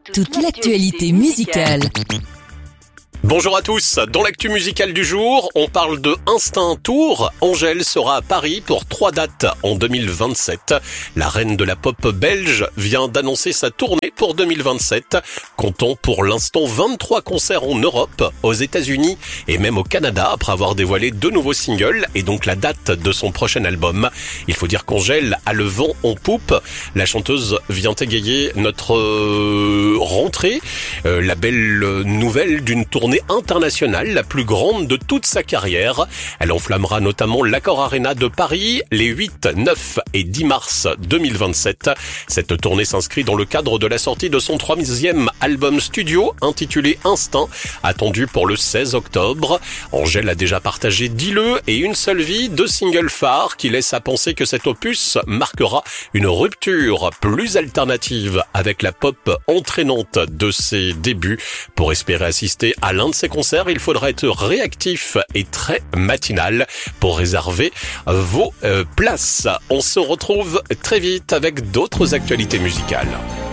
Toute l'actualité musicale. Bonjour à tous, dans l'actu musicale du jour, on parle de Instinct Tour. Angèle sera à Paris pour 3 dates en 2027. La reine de la pop belge vient d'annoncer sa tournée pour 2027. Comptons pour l'instant 23 concerts en Europe, aux États-Unis et même au Canada après avoir dévoilé 2 nouveaux singles et donc la date de son prochain album. Il faut dire qu'Angèle a le vent en poupe. La chanteuse vient égayer notre rentrée, la belle nouvelle d'une tournée internationale, la plus grande de toute sa carrière. Elle enflammera notamment l'Accor Arena de Paris les 8, 9 et 10 mars 2027. Cette tournée s'inscrit dans le cadre de la sortie de son 3e album studio intitulé Instinct, attendu pour le 16 octobre. Angèle a déjà partagé 10 lieux et une seule vie, 2 singles phares qui laissent à penser que cet opus marquera une rupture plus alternative avec la pop entraînante de ses débuts. Pour espérer assister à l'un de ces concerts, il faudra être réactif et très matinal pour réserver vos places. On se retrouve très vite avec d'autres actualités musicales.